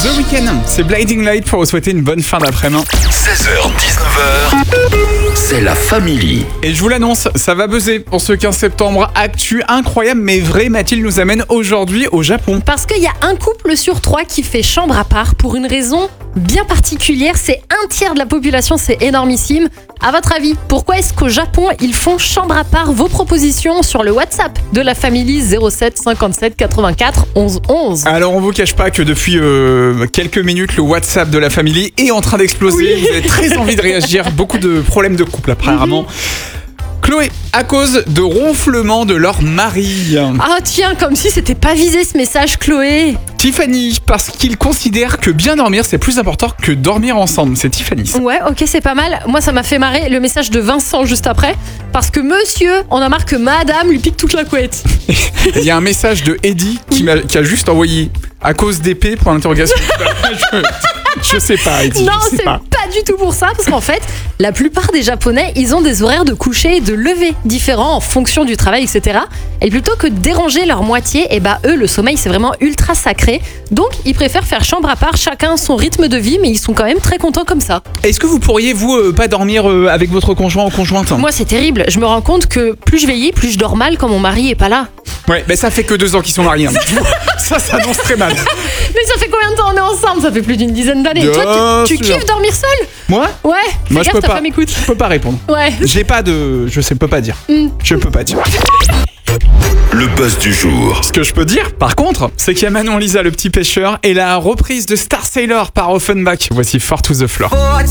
The Weeknd, c'est Blinding Light pour vous souhaiter une bonne fin d'après-midi. 16h, 19h, c'est la Family. Et je vous l'annonce, ça va buzzer pour ce 15 septembre. Actu incroyable mais vrai, Mathilde nous amène aujourd'hui au Japon. Parce qu'il y a un couple sur 3 qui fait chambre à part pour une raison bien particulière. C'est un tiers de la population, c'est énormissime. À votre avis, pourquoi est-ce qu'au Japon, ils font chambre à part? Vos propositions sur le WhatsApp de la Family 07 57 84 11 11. Alors on vous cache pas que depuis quelques minutes, le WhatsApp de la Family est en train d'exploser. Oui. Vous avez très envie de réagir. Beaucoup de problèmes de couple apparemment. Chloé, à cause de ronflements de leur mari. Ah tiens, comme si c'était pas visé ce message, Chloé. Tiffany, parce qu'ils considèrent que bien dormir, c'est plus important que dormir ensemble. C'est Tiffany. Ouais, ok, c'est pas mal. Moi, ça m'a fait marrer le message de Vincent juste après. Parce que monsieur, on a marre que madame lui pique toute la couette. Il y a un message de Eddie qui a juste envoyé à cause d'épée pour l'interrogation. Je sais pas, Eddie. Non, je sais c'est pas. pas du tout pour ça, parce qu'en fait, la plupart des Japonais, ils ont des horaires de coucher et de lever différents en fonction du travail, etc. Et plutôt que de déranger leur moitié, eux, le sommeil, c'est vraiment ultra sacré. Donc, ils préfèrent faire chambre à part, chacun son rythme de vie, mais ils sont quand même très contents comme ça. Est-ce que vous pourriez, vous, pas dormir avec votre conjoint ou conjointe? Moi, c'est terrible. Je me rends compte que plus je vieillis, plus je dors mal quand mon mari est pas là. Ouais, mais ça fait que 2 ans qu'ils sont mariés. Hein. Ça annonce très mal. Mais ça fait combien de temps on est ensemble? Ça fait plus d'une dizaine d'années. Bien Toi, tu sûr. kiffes dormir seul? Moi? Ouais. Moi, Fais je gaffe, peux ta pas. femme écoute. Je peux pas répondre. Ouais. J'ai pas de... Je sais, peux pas dire. Je peux pas dire. Le buzz du jour. Ce que je peux dire, par contre, c'est qu'il y a Manon Lisa, le petit pêcheur, et la reprise de Star Sailor par Offenbach. Voici Fort to the Floor. Oh,